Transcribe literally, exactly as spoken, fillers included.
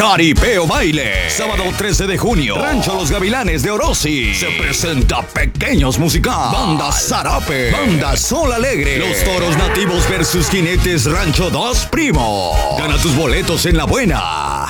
Jaripeo Baile. Sábado trece de junio. Rancho Los Gavilanes de Orosi. Se presenta Pequeños Musical. Banda Zarape. Banda Sol Alegre. Los toros nativos versus jinetes Rancho Dos Primo. Gana tus boletos en La Buena.